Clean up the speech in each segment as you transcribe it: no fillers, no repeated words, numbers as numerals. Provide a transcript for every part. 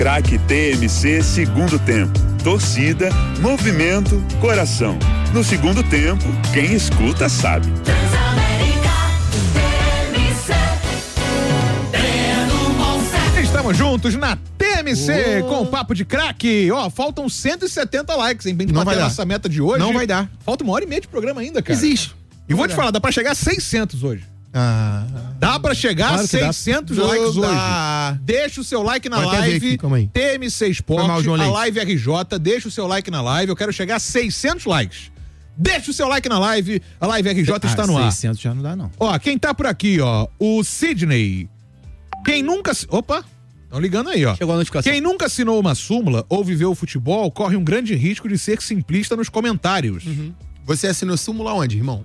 Craque TMC segundo tempo. Torcida, movimento, coração. No segundo tempo, quem escuta sabe. Estamos juntos na TMC com o Papo de Craque. Faltam 170 likes, hein? Bem de bater nossa meta de hoje. Não vai dar. Falta 1h30 de programa ainda, cara. Existe. E vou te falar, dá pra chegar a 600 hoje. Dá pra chegar claro a 600 likes hoje. Deixa o seu like na live. TMC Esporte, a live RJ. Deixa o seu like na live. Eu quero chegar a 600 likes. Deixa o seu like na live. A live RJ está no ar. 600 já não dá, não. Quem tá por aqui, o Sidney. Quem nunca... Opa! Estão ligando aí, Chegou a notificação. Quem nunca assinou uma súmula ou viveu o futebol corre um grande risco de ser simplista nos comentários. Você assinou súmula onde, irmão?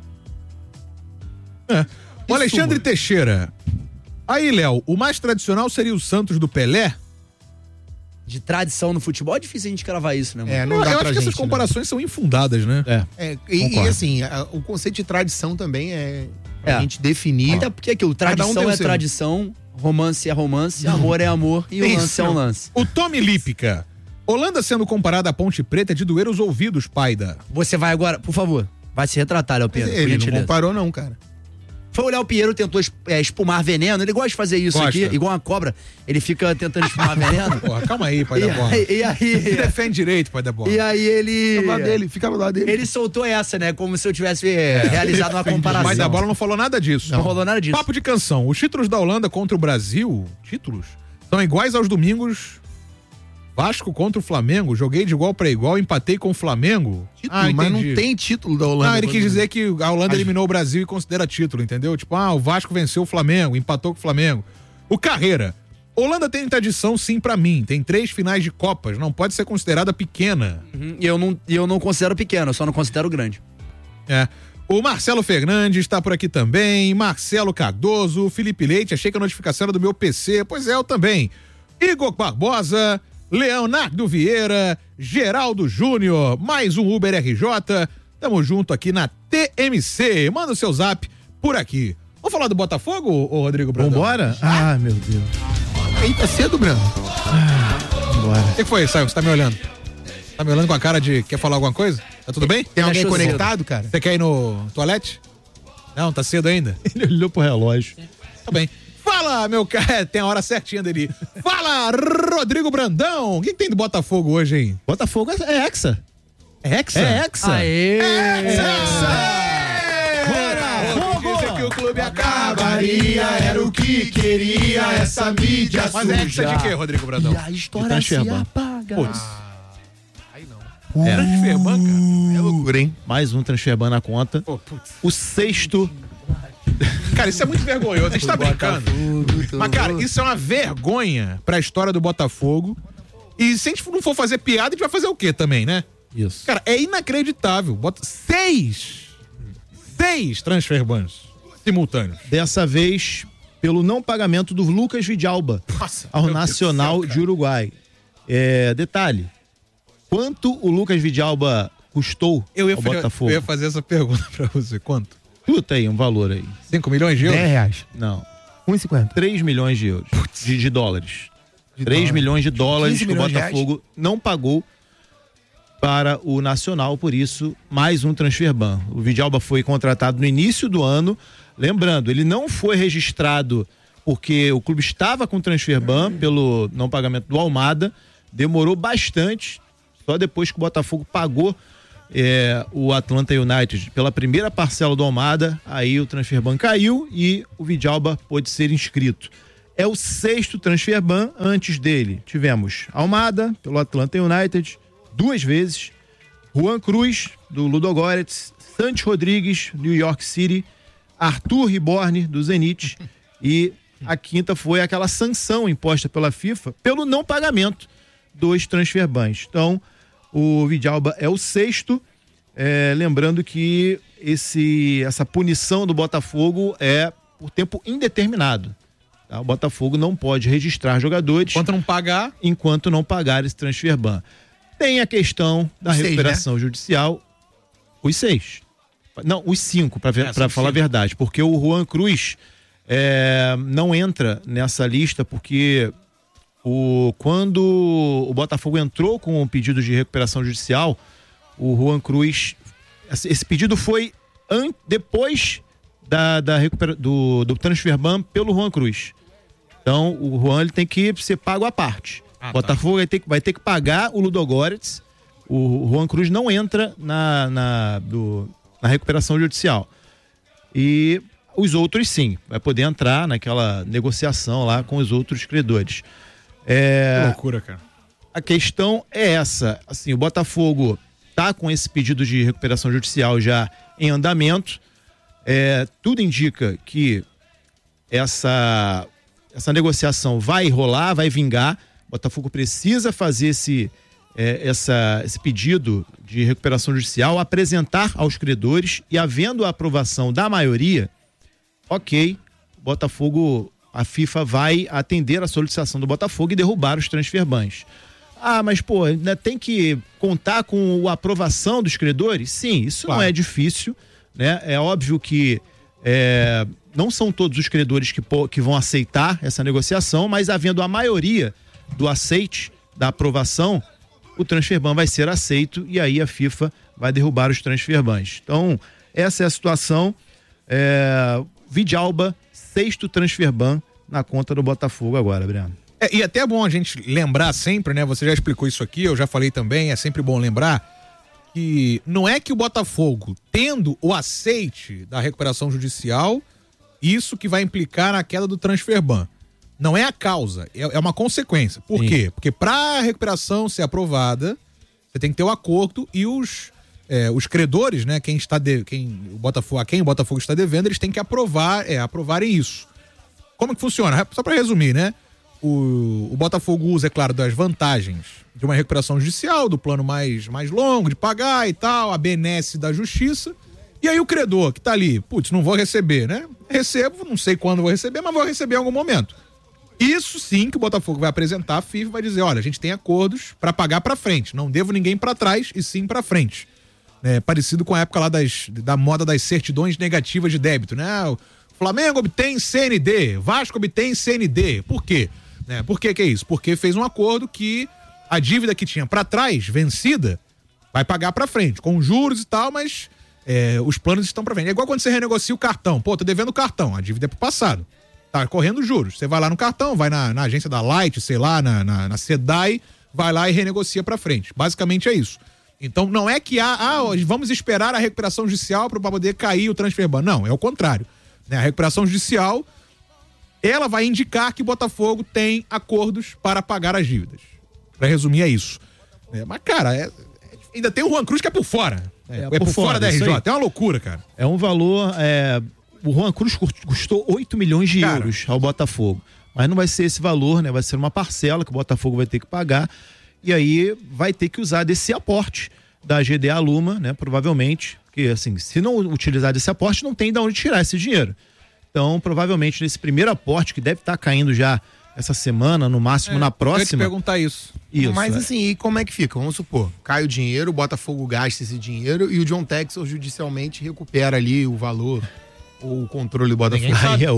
O Alexandre Teixeira. Aí, Léo, o mais tradicional seria o Santos do Pelé? De tradição no futebol é difícil a gente cravar isso, né, mano? Não dá eu pra acho que essas comparações são infundadas, né? E assim, o conceito de tradição também é a gente definir. Até porque aquilo, tradição é tradição, romance é romance, amor é amor e o lance é um lance. O Tommy Lípica. Holanda sendo comparada à Ponte Preta é de doer os ouvidos, Paida. Você vai agora, por favor, vai se retratar, Léo Pinheiro. Ele não comparou não, cara. Foi o Léo Pinheiro, tentou espumar veneno, ele gosta de fazer isso aqui, igual uma cobra, ele fica tentando espumar veneno. Porra, calma aí, pai da bola. E aí... Ele defende direito, pai da bola. E aí ele... Fica no lado dele. Ele soltou essa, né, como se eu tivesse realizado uma comparação. Pai da bola não falou nada disso. Não rolou nada disso. Papo de canção. Os títulos da Holanda contra o Brasil, são iguais aos domingos. Vasco contra o Flamengo, joguei de igual pra igual, empatei com o Flamengo. Mas não tem título da Holanda. Não, ele quis dizer que a Holanda eliminou o Brasil e considera título, entendeu? Tipo, o Vasco venceu o Flamengo, empatou com o Flamengo. O Carreira. Holanda tem tradição, sim, pra mim. Tem 3 finais de Copas, não pode ser considerada pequena. E eu não considero pequena, eu só não considero grande. O Marcelo Fernandes está por aqui também, Marcelo Cardoso, Felipe Leite, achei que a notificação era do meu PC, pois é, eu também. Igor Barbosa, Leonardo Vieira, Geraldo Júnior, mais um Uber RJ, tamo junto aqui na TMC, manda o seu zap por aqui. Vamos falar do Botafogo, ô Rodrigo Brandão? Vambora? Meu Deus. Eita, cedo, Brando. Bora. O que foi, Saio? Você tá me olhando? Tá me olhando com a cara de quer falar alguma coisa? Tá tudo bem? Tem alguém conectado, cara? Você quer ir no toalete? Não, tá cedo ainda? Ele olhou pro relógio. Tá bem. Fala, meu cara, tem a hora certinha dele. Fala, Rodrigo Brandão. O que tem do Botafogo hoje, hein? Botafogo é Hexa. É Hexa? É Hexa. Aê! Bora! Dizer que o clube acabaria, era o que queria essa mídia suja. Mas é Hexa de quê, Rodrigo Brandão? E a história se apaga. Putz. Transferban, cara. É loucura, hein? Mais um Transferban na conta. O 6º. Cara, isso é muito vergonhoso. A gente tá brincando. Mas, cara, isso é uma vergonha pra história do Botafogo. E se a gente não for fazer piada, a gente vai fazer o quê também, né? Isso. Cara, é inacreditável. Bota 6 Transferbans simultâneos. Dessa vez, pelo não pagamento do Lucas Vidalba ao Nacional de Uruguai. Detalhe. Quanto o Lucas Vidalba custou ao Botafogo? Eu ia fazer essa pergunta pra você. Quanto? Chuta aí um valor aí. 5 milhões de euros? R$10. Não. 1,50. 3 milhões de euros. De dólares. 3 milhões de dólares que o Botafogo não pagou para o Nacional, por isso, mais um Transferban. O Vidalba foi contratado no início do ano. Lembrando, ele não foi registrado porque o clube estava com Transferban pelo não pagamento do Almada. Demorou bastante. Só depois que o Botafogo pagou o Atlanta United pela primeira parcela do Almada, aí o Transferban caiu e o Vidalba pôde ser inscrito. É o 6º Transferban. Antes dele tivemos Almada pelo Atlanta United 2 vezes, Juan Cruz do Ludogorets, Santos Rodrigues do New York City, Arthur Reborn do Zenit e a 5ª foi aquela sanção imposta pela FIFA pelo não pagamento dos Transferbans. Então o Vidalba é o 6º, lembrando que essa punição do Botafogo é por tempo indeterminado. Tá? O Botafogo não pode registrar jogadores enquanto não pagar esse Transferban. Tem a questão da recuperação judicial. Os 6. Não, os 5, para falar a verdade. Porque o Juan Cruz não entra nessa lista porque Quando o Botafogo entrou com o pedido de recuperação judicial, o Juan Cruz, esse pedido foi depois do transfer ban pelo Juan Cruz. Então o Juan ele tem que ser pago à parte. O Botafogo vai ter que pagar o Ludogorets. O Juan Cruz não entra na recuperação judicial. E os outros sim, vai poder entrar naquela negociação lá com os outros credores. Que loucura, cara. A questão é essa, assim, o Botafogo tá com esse pedido de recuperação judicial já em andamento. Tudo indica que essa negociação vai rolar, vai vingar. O Botafogo precisa fazer esse pedido de recuperação judicial, apresentar aos credores e, havendo a aprovação da maioria, ok, Botafogo, a FIFA vai atender a solicitação do Botafogo e derrubar os transfer bans. Mas ainda tem que contar com a aprovação dos credores? Sim, isso claro. Não é difícil, né? É óbvio que não são todos os credores que vão aceitar essa negociação, mas havendo a maioria do aceite, da aprovação, o transfer ban vai ser aceito e aí a FIFA vai derrubar os transfer bans. Então, essa é a situação. Vidalba, 6º transfer ban na conta do Botafogo agora, Breno. E até é bom a gente lembrar sempre, né? Você já explicou isso aqui, eu já falei também, é sempre bom lembrar que não é que o Botafogo, tendo o aceite da recuperação judicial, isso que vai implicar na queda do transfer ban. Não é a causa, é uma consequência. Por quê? Porque para a recuperação ser aprovada, você tem que ter o acordo e os credores, né? Quem o Botafogo está devendo, eles têm que aprovarem isso. Como que funciona? Só para resumir, né? O Botafogo usa, é claro, das vantagens de uma recuperação judicial, do plano mais longo de pagar e tal, a benesse da justiça. E aí o credor que tá ali, não vou receber, né? Recebo, não sei quando vou receber, mas vou receber em algum momento. Isso sim que o Botafogo vai apresentar, a FIFA vai dizer, olha, a gente tem acordos para pagar para frente, não devo ninguém para trás e sim para frente. Parecido com a época lá da moda das certidões negativas de débito, né? O Flamengo obtém CND, Vasco obtém CND. Por quê? Por que é isso? Porque fez um acordo que a dívida que tinha para trás, vencida, vai pagar para frente, com juros e tal, mas os planos estão para frente. É igual quando você renegocia o cartão. Tô devendo o cartão, a dívida é pro passado. Tá correndo juros. Você vai lá no cartão, vai na agência da Light, sei lá, na SEDAI, vai lá e renegocia pra frente. Basicamente é isso. Então não é que vamos esperar a recuperação judicial para poder cair o transfer ban. Não, é o contrário. A recuperação judicial, ela vai indicar que o Botafogo tem acordos para pagar as dívidas. Pra resumir, é isso. Mas, cara, ainda tem o Juan Cruz que é por fora. É por fora da RJ. É uma loucura, cara. É um valor... O Juan Cruz custou 8 milhões de euros ao Botafogo. Mas não vai ser esse valor, né? Vai ser uma parcela que o Botafogo vai ter que pagar. E aí vai ter que usar desse aporte da GDA Luma, né? Provavelmente. Porque, assim, se não utilizar desse aporte, não tem de onde tirar esse dinheiro. Então, provavelmente, nesse primeiro aporte, que deve estar caindo já essa semana, no máximo na próxima. Eu ia te perguntar isso. Mas assim, e como é que fica? Vamos supor, cai o dinheiro, o Botafogo gasta esse dinheiro e o John Texel judicialmente recupera ali o valor ou o controle do Botafogo.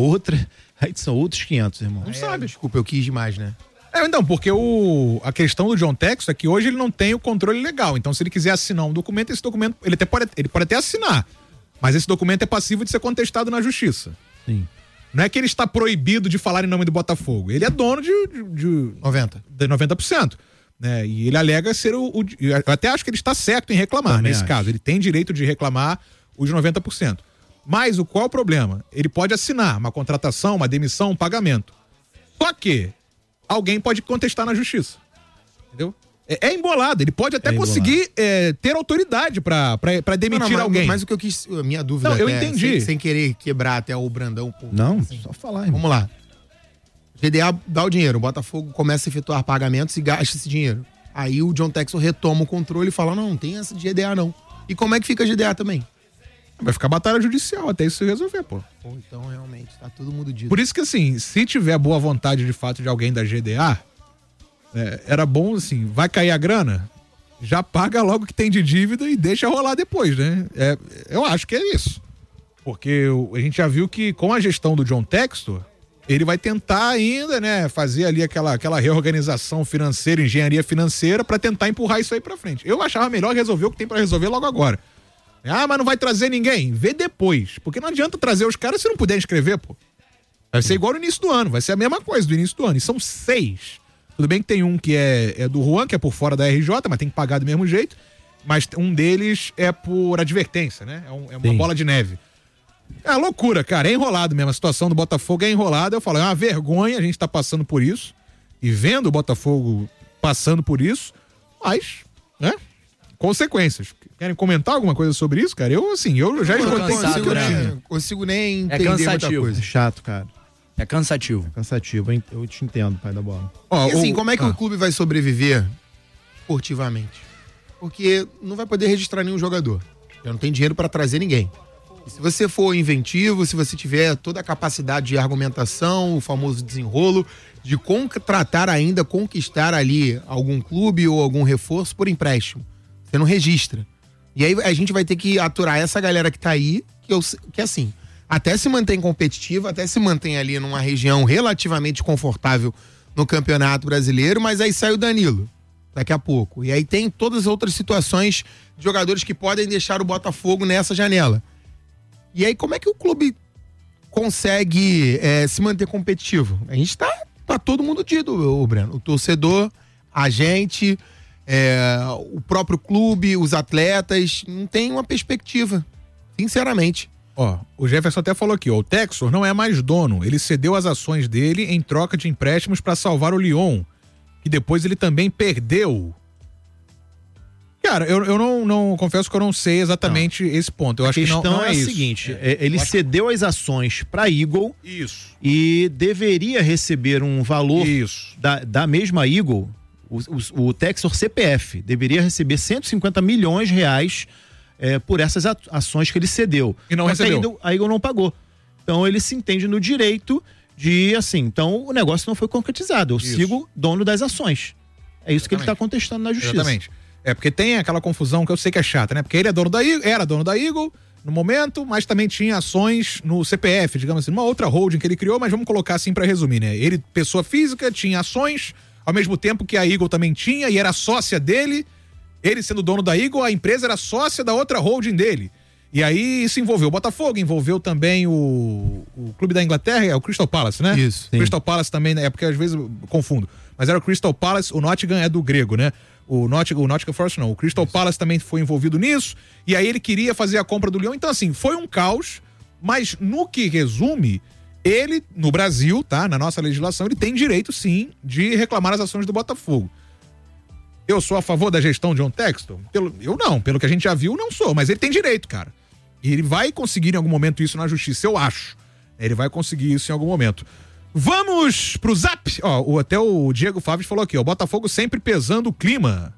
Aí são outros 500, irmão. Não sabe. Desculpa, eu quis demais, né? Então, porque a questão do John Texel é que hoje ele não tem o controle legal. Então, se ele quiser assinar um documento, esse documento, ele pode até assinar, mas esse documento é passível de ser contestado na justiça. Sim. Não é que ele está proibido de falar em nome do Botafogo. Ele é dono de 90%. Né? E ele alega ser eu até acho que ele está certo em reclamar nesse caso. Ele tem direito de reclamar os 90%. Mas qual o problema? Ele pode assinar uma contratação, uma demissão, um pagamento. Só que alguém pode contestar na justiça. Entendeu? É embolado. Ele pode até conseguir ter autoridade pra demitir alguém. Mas o que eu quis... A minha dúvida eu entendi. Sem querer quebrar até o Brandão. Não, assim. Só falar. Irmão. Vamos lá. O GDA dá o dinheiro. O Botafogo começa a efetuar pagamentos e gasta esse dinheiro. Aí o John Texel retoma o controle e fala, não tem essa de GDA não. E como é que fica a GDA também? Vai ficar batalha judicial até isso se resolver, pô. Então, realmente, tá todo mundo dito. Por isso que, assim, se tiver boa vontade de fato de alguém da GDA, era bom, assim, vai cair a grana, já paga logo o que tem de dívida e deixa rolar depois, né? Eu acho que é isso. Porque a gente já viu que com a gestão do John Textor, ele vai tentar ainda, né, fazer ali aquela reorganização financeira, engenharia financeira, pra tentar empurrar isso aí pra frente. Eu achava melhor resolver o que tem pra resolver logo agora. Mas não vai trazer ninguém? Vê depois. Porque não adianta trazer os caras se não puder inscrever, pô. Vai ser igual no início do ano, vai ser a mesma coisa do início do ano. E são 6. Tudo bem que tem um que é do Juan, que é por fora da RJ, mas tem que pagar do mesmo jeito. Mas um deles é por advertência, né? É uma bola de neve. É loucura, cara. É enrolado mesmo. A situação do Botafogo é enrolada. Eu falo, é uma vergonha a gente tá passando por isso. E vendo o Botafogo passando por isso. Mas, né? Consequências. Querem comentar alguma coisa sobre isso, cara? Eu já esgotei. Não consigo nem entender muita coisa. É chato, cara. É cansativo. É cansativo, hein? Eu te entendo, pai da bola. E assim, como é que o clube vai sobreviver esportivamente? Porque não vai poder registrar nenhum jogador. Já não tem dinheiro para trazer ninguém. E se você for inventivo, se você tiver toda a capacidade de argumentação, o famoso desenrolo, de contratar ainda, conquistar ali algum clube ou algum reforço por empréstimo, você não registra. E aí a gente vai ter que aturar essa galera que tá aí, que assim, até se mantém competitiva, até se mantém ali numa região relativamente confortável no Campeonato Brasileiro, mas aí sai o Danilo daqui a pouco. E aí tem todas as outras situações de jogadores que podem deixar o Botafogo nessa janela. E aí como é que o clube consegue se manter competitivo? A gente tá todo mundo dito, Breno. O torcedor, a gente, o próprio clube, os atletas, não tem uma perspectiva, sinceramente. O Jefferson até falou aqui, o Texor não é mais dono, ele cedeu as ações dele em troca de empréstimos para salvar o Lyon, que depois ele também perdeu. Cara, eu não confesso que eu não sei exatamente esse ponto. Eu acho que não é o isso. Seguinte, ele cedeu as ações para Eagle. Isso. E deveria receber um valor da mesma Eagle, o Texor CPF, deveria receber 150 milhões de reais por essas ações que ele cedeu. E não recebeu. A Eagle não pagou. Então ele se entende no direito de, assim, então o negócio não foi concretizado. Eu sigo dono das ações. É isso que ele está contestando na justiça. Exatamente. Porque tem aquela confusão que eu sei que é chata, né? Porque ele era dono da Eagle no momento, mas também tinha ações no CPF, digamos assim, numa outra holding que ele criou, mas vamos colocar assim pra resumir, né? Ele, pessoa física, tinha ações, ao mesmo tempo que a Eagle também tinha e era sócia dele. Ele sendo dono da Eagle, a empresa era sócia da outra holding dele. E aí isso envolveu o Botafogo, envolveu também o clube da Inglaterra, o Crystal Palace, né? Isso. Sim. Crystal Palace também, porque às vezes eu confundo. Mas era o Crystal Palace, o Nottingham é do grego, né? O Nottingham Forest não, o Crystal Palace também foi envolvido nisso, e aí ele queria fazer a compra do Lyon. Então assim, foi um caos, mas no que resume, ele, no Brasil, tá? Na nossa legislação, ele tem direito sim de reclamar as ações do Botafogo. Eu sou a favor da gestão de John Textor? Eu não, pelo que a gente já viu, não sou, mas ele tem direito, cara. E ele vai conseguir em algum momento isso na justiça, eu acho. Ele vai conseguir isso em algum momento. Vamos pro Zap. Até o Diego Fábio falou aqui, o Botafogo sempre pesando o clima.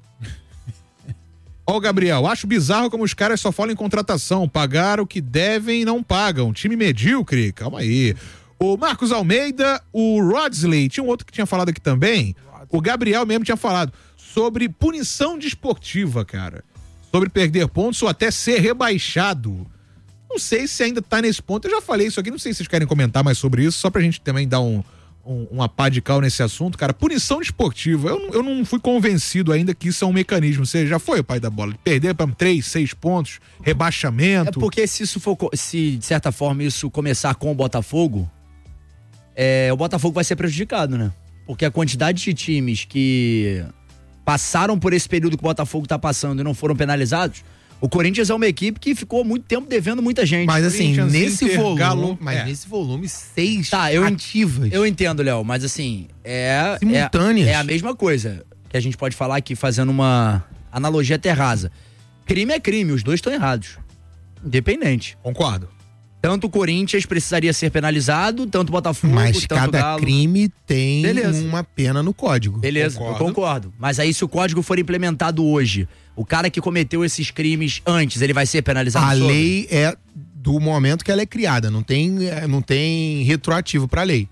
O Gabriel, acho bizarro como os caras só falam em contratação, pagar o que devem e não pagam. Time medíocre, calma aí. O Marcos Almeida, o Rodsley, tinha um outro que tinha falado aqui também, o Gabriel mesmo tinha falado sobre punição desportiva, cara. Sobre perder pontos ou até ser rebaixado. Não sei se ainda tá nesse ponto. Eu já falei isso aqui, não sei se vocês querem comentar mais sobre isso, só pra gente também dar uma pá de cal nesse assunto. Cara, punição desportiva, eu não fui convencido ainda que isso é um mecanismo. Você já foi o pai da bola? Perder pra 3, 6 pontos, rebaixamento. É porque se de certa forma isso começar com o Botafogo, o Botafogo vai ser prejudicado, né? Porque a quantidade de times que passaram por esse período que o Botafogo tá passando e não foram penalizados, o Corinthians é uma equipe que ficou muito tempo devendo muita gente. Mas assim, nesse volume, Galo, nesse volume, 6 ativas. Eu entendo, Léo, mas assim, simultâneas. É a mesma coisa que a gente pode falar aqui, fazendo uma analogia até rasa. Crime é crime, os dois estão errados. Independente. Concordo. Tanto o Corinthians precisaria ser penalizado, tanto o Botafogo, mas tanto o Galo. Mas cada crime tem uma pena no código. Beleza, eu concordo. Mas aí se o código for implementado hoje, o cara que cometeu esses crimes antes, ele vai ser penalizado? A lei é do momento que ela é criada, não tem retroativo pra lei.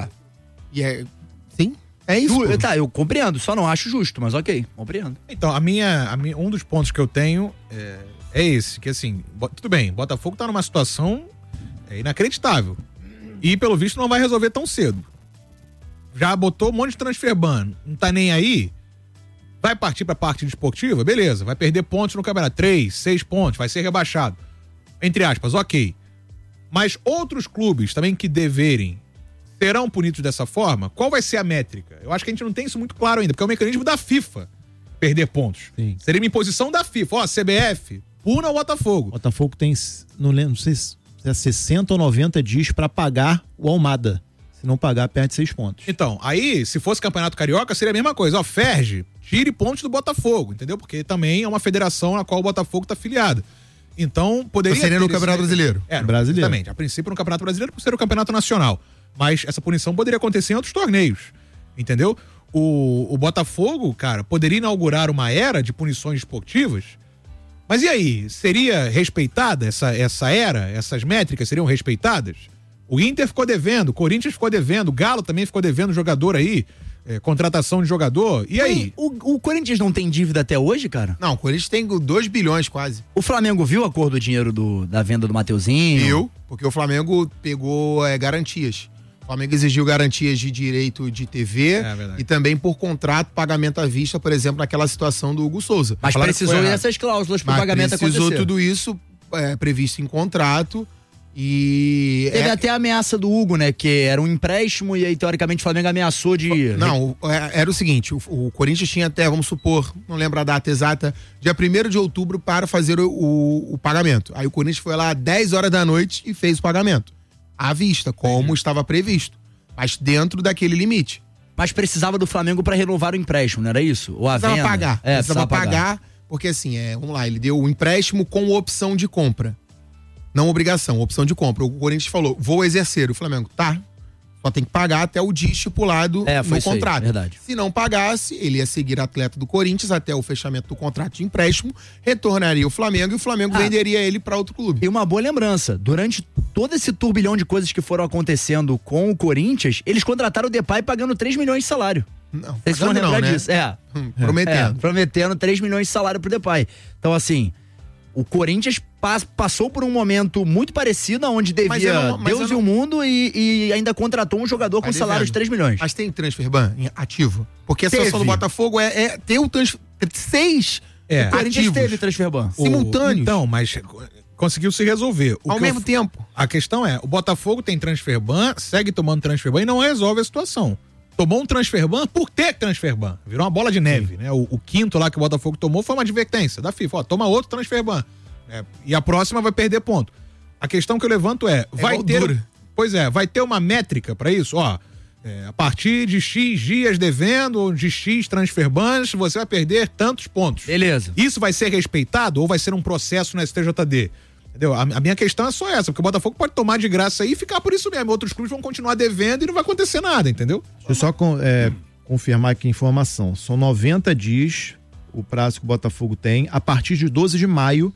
Sim, é isso. Eu compreendo, só não acho justo, mas ok, compreendo. Então, um dos pontos que eu tenho é esse, que assim, tudo bem, Botafogo tá numa situação inacreditável. E, pelo visto, não vai resolver tão cedo. Já botou um monte de transfer ban, não tá nem aí, vai partir pra parte esportiva? Beleza, vai perder pontos no campeonato. 3, 6 pontos, vai ser rebaixado. Entre aspas, ok. Mas outros clubes também que deverem serão punidos dessa forma? Qual vai ser a métrica? Eu acho que a gente não tem isso muito claro ainda, porque é o mecanismo da FIFA perder pontos. Sim. Seria uma imposição da FIFA. Ó, CBF, puna o Botafogo. O Botafogo tem, não lembro, não sei se é 60 ou 90 dias pra pagar o Almada. Se não pagar, perde 6 pontos. Então, aí, se fosse Campeonato Carioca, seria a mesma coisa. Ó, Ferge, tire pontos do Botafogo, entendeu? Porque também é uma federação na qual o Botafogo tá afiliado. Então, poderia... Seria no Campeonato Brasileiro. Brasileiro. Exatamente. A princípio no Campeonato Brasileiro, por ser o Campeonato Nacional. Mas essa punição poderia acontecer em outros torneios, entendeu? O Botafogo, cara, poderia inaugurar uma era de punições esportivas. Mas e aí? Seria respeitada essa era? Essas métricas seriam respeitadas? O Inter ficou devendo, o Corinthians ficou devendo, o Galo também ficou devendo jogador aí, contratação de jogador. E aí? O Corinthians não tem dívida até hoje, cara? Não, o Corinthians tem 2 bilhões quase. O Flamengo viu a cor do dinheiro da venda do Mateuzinho? Viu, porque o Flamengo pegou garantias. O Flamengo exigiu garantias de direito de TV e também por contrato, pagamento à vista, por exemplo, naquela situação do Hugo Souza. Mas precisou dessas cláusulas para o pagamento acontecer. Precisou tudo isso previsto em contrato. E teve até a ameaça do Hugo, né? Que era um empréstimo e aí, teoricamente, o Flamengo ameaçou de... Não, era o seguinte, o Corinthians tinha até, vamos supor, não lembro a data exata, dia 1º de outubro para fazer o pagamento. Aí o Corinthians foi lá às 10 horas da noite e fez o pagamento. À vista, como estava previsto. Mas dentro daquele limite. Mas precisava do Flamengo para renovar o empréstimo, não era isso? Ou a precisava venda? Pagar. Precisava pagar, porque assim, vamos lá, ele deu o empréstimo com opção de compra. Não obrigação, opção de compra. O Corinthians falou, vou exercer. O Flamengo, tá. Só tem que pagar até o dia estipulado no contrato. Aí, verdade. Se não pagasse, ele ia seguir atleta do Corinthians até o fechamento do contrato de empréstimo, retornaria ao Flamengo e o Flamengo venderia ele para outro clube. E uma boa lembrança, durante todo esse turbilhão de coisas que foram acontecendo com o Corinthians, eles contrataram o Depay pagando 3 milhões de salário. Não, vocês vão lembrar disso. Prometendo. Prometendo 3 milhões de salário pro Depay. Então, assim... O Corinthians passou por um momento muito parecido, onde devia Deus e o mundo e ainda contratou um jogador com salário de 3 milhões. Mas tem transfer ban ativo? Porque a situação do Botafogo é ter o transfer... 6 o Corinthians teve transfer ban. Simultâneos. Então, mas conseguiu se resolver. Ao mesmo tempo. A questão é, o Botafogo tem transfer ban, segue tomando transfer ban e não resolve a situação. Tomou um transfer ban, por ter transfer ban? Virou uma bola de neve, né? O quinto lá que o Botafogo tomou foi uma advertência da FIFA. Ó, toma outro transfer ban. E a próxima vai perder ponto. A questão que eu levanto vai ter uma métrica pra isso? Ó, a partir de X dias devendo ou de X transfer bans, você vai perder tantos pontos. Beleza. Isso vai ser respeitado ou vai ser um processo no STJD? Entendeu? A minha questão é só essa, porque o Botafogo pode tomar de graça aí e ficar por isso mesmo. Outros clubes vão continuar devendo e não vai acontecer nada, entendeu? Deixa eu só confirmar aqui a informação. São 90 dias o prazo que o Botafogo tem. A partir de 12 de maio,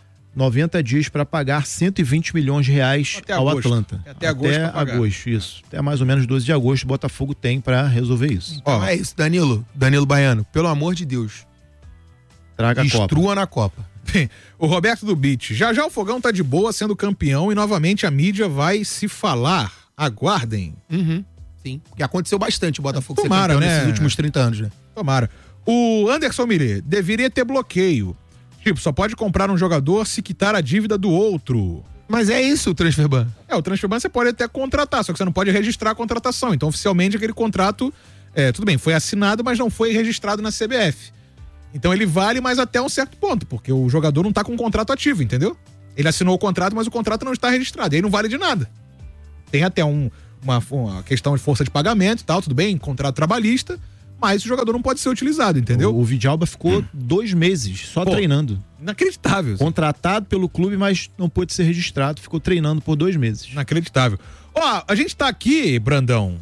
90 dias para pagar 120 milhões de reais ao Atlanta. Até agosto, isso. Até mais ou menos 12 de agosto o Botafogo tem para resolver isso. Então é isso, Danilo Baiano. Pelo amor de Deus. Traga a Copa. Destrua na Copa. O Roberto do Beach, já o Fogão tá de boa sendo campeão e novamente a mídia vai se falar. Aguardem. Sim, porque aconteceu bastante o Botafogo ser campeão nesses últimos 30 anos, né? Tomara. O Anderson Millet, deveria ter bloqueio. Tipo, só pode comprar um jogador se quitar a dívida do outro. Mas é isso o transfer ban. O transfer ban você pode até contratar, só que você não pode registrar a contratação. Então, oficialmente, aquele contrato, tudo bem, foi assinado, mas não foi registrado na CBF. Então ele vale, mas até um certo ponto, porque o jogador não tá com um contrato ativo, entendeu? Ele assinou o contrato, mas o contrato não está registrado, e aí não vale de nada. Tem até uma questão de força de pagamento e tal, tudo bem, contrato trabalhista, mas o jogador não pode ser utilizado, entendeu? O Vidalba ficou 2 meses só treinando. Inacreditável. Contratado pelo clube, mas não pôde ser registrado, ficou treinando por 2 meses. Inacreditável. Ó, a gente tá aqui, Brandão,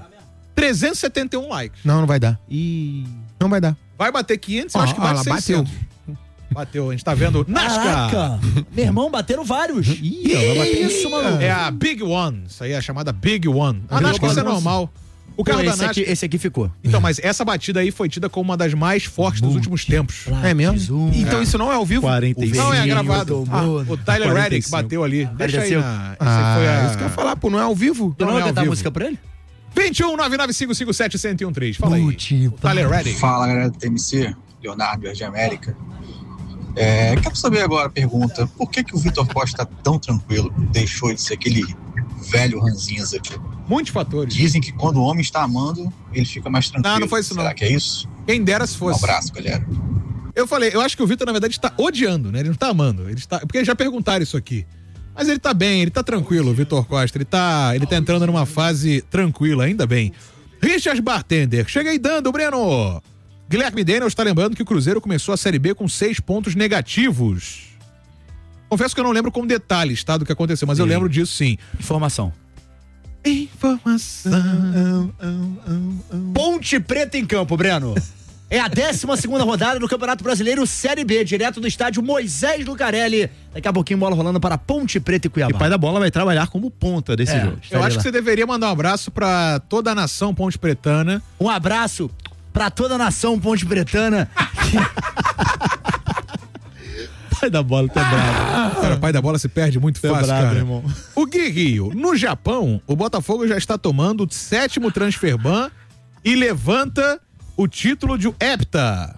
371 likes. Não vai dar. Não vai dar. Vai bater 500, eu acho que bate 600. Bateu, a gente tá vendo NASCAR. Meu irmão, bateram vários. Vai bater isso, mano. É a Big One, isso aí é a chamada Big One. A NASCAR isso é normal. O carro da NASCAR... Esse aqui ficou. Então, mas essa batida aí foi tida como uma das mais fortes dos últimos tempos. É mesmo? Então isso não é ao vivo? 45. Não, é gravado. O Tyler Reddick bateu ali. Deixa aí na... Isso que eu ia falar, pô, não é ao vivo? Tu não vai cantar música pra ele? 21-99557-1013. Fala aí. O Tyler Reddick. Fala, galera do TMC. Leonardo, de América. Quero saber agora a pergunta. Por que o Vitor Costa tá tão tranquilo? Deixou de ser aquele velho ranzinza aqui. Muitos fatores. Dizem que quando o homem está amando, ele fica mais tranquilo. Não foi isso não. Será que é isso? Quem dera se fosse. Um abraço, galera. Eu falei, eu acho que o Vitor, na verdade, está odiando, né? Ele não está amando. Porque já perguntaram isso aqui. Mas ele tá bem, ele tá tranquilo, o Vitor Costa. Ele tá entrando numa fase tranquila, ainda bem. Richard Bartender, chega aí dando, Breno. Guilherme Daniel está lembrando que o Cruzeiro começou a Série B com 6 pontos negativos. Confesso que eu não lembro com detalhes, tá, do que aconteceu, mas eu lembro disso sim. Informação. Ponte Preta em campo, Breno. É a 12ª rodada do Campeonato Brasileiro Série B, direto do estádio Moisés Lucarelli. Daqui a pouquinho, bola rolando para Ponte Preta e Cuiabá. E o pai da bola vai trabalhar como ponta desse jogo. Eu acho que você deveria mandar um abraço para toda a nação ponte pretana. Um abraço para toda a nação ponte pretana. Pai da bola tá bravo. Cara, o pai da bola se perde muito fácil, bravo, cara. irmão. O Gui Rio, no Japão, o Botafogo já está tomando o 7º transfer ban e levanta o título de hepta.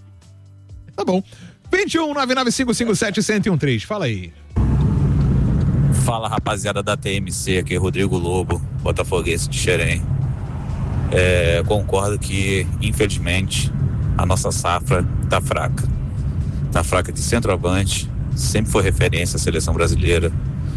Tá bom. 21-99557-1013. Fala aí. Fala, rapaziada da TMC, aqui é Rodrigo Lobo, botafoguense de Xerém. Concordo que, infelizmente, a nossa safra tá fraca. Tá fraca de centroavante, sempre foi referência à seleção brasileira.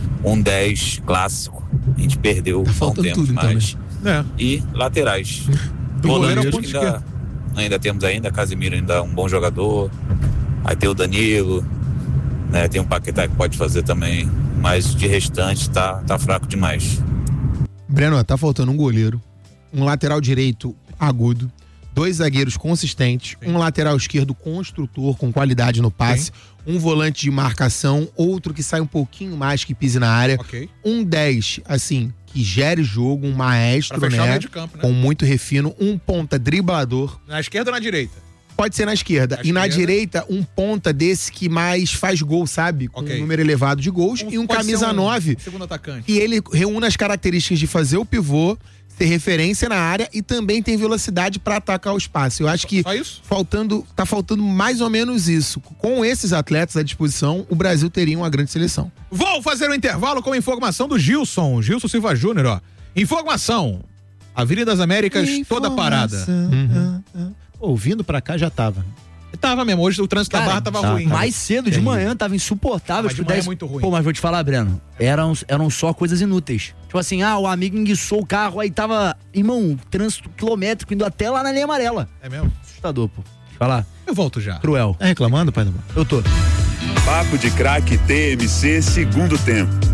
10 clássico, a gente perdeu há um tempo mais. E laterais. Volantes ainda temos Casemiro ainda é um bom jogador. Aí tem o Danilo, né? Tem o Paquetá que pode fazer também, mas de restante tá fraco demais. Breno, tá faltando um goleiro, um lateral direito agudo, 2 zagueiros consistentes, um lateral esquerdo construtor com qualidade no passe, um volante de marcação, outro que sai um pouquinho mais, que pise na área, um 10, assim, que gere jogo, um maestro, né? O meio de campo, né? Com muito refino, um ponta driblador. Na esquerda ou na direita? Pode ser na esquerda. Na direita, um ponta desse que mais faz gol, sabe? Com um número elevado de gols. E um camisa 9. Segundo atacante. E ele reúne as características de fazer o pivô, ter referência na área e também tem velocidade para atacar o espaço. Eu acho que tá faltando mais ou menos isso. Com esses atletas à disposição, o Brasil teria uma grande seleção. Vou fazer um intervalo com a informação do Gilson Silva Júnior, ó. Informação. Avenida das Américas toda parada. Ouvindo pra cá já tava. Tava mesmo, hoje o trânsito da Barra tava ruim. Mais cedo de manhã tava insuportável. De manhã é muito ruim. Pô, mas vou te falar, Breno, eram só coisas inúteis. Tipo assim, o amigo enguiçou o carro, aí tava, irmão, trânsito quilométrico indo até lá na linha amarela. É mesmo? Assustador, pô. Deixa eu falar. Eu volto já. Cruel. Tá reclamando, pai da bola? Eu tô. Papo de Craque TMC, segundo tempo.